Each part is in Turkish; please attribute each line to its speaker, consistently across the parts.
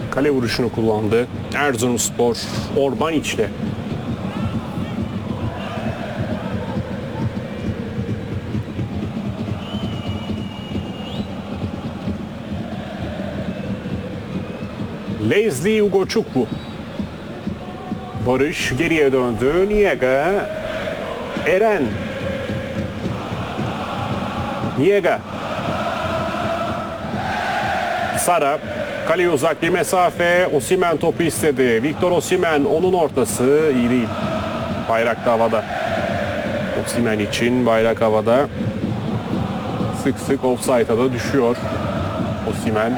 Speaker 1: Kale vuruşunu kullandı. Erzurumspor Orban içle. Leslie Ugochukwu. Barış geriye döndü. Niega. Eren. Niega. Sara. Kaleye uzak bir mesafe. Osimhen topu istedi. Victor Osimhen, onun ortası iyi değil. Bayrak da havada. Osimhen için bayrak havada. Sık sık offside'a da düşüyor Osimhen.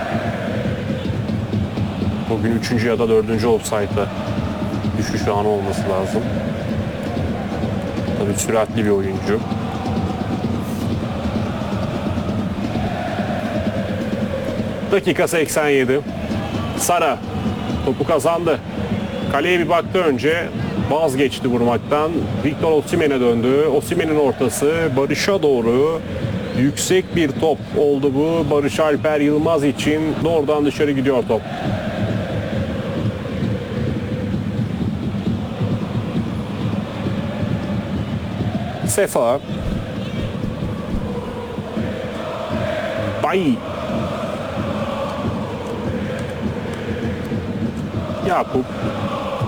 Speaker 1: Bugün 3. ya da 4. offside'da düşüş anı olması lazım. Tabii süratli bir oyuncu. Dakika 87. Sara topu kazandı. Kaleye bir baktı önce. Vazgeçti vurmaktan. Victor Osimhen'e döndü. Osimhen'in ortası Barış'a doğru. Yüksek bir top oldu bu. Barış Alper Yılmaz için doğrudan dışarı gidiyor top. Sefa. Bay. Yakup.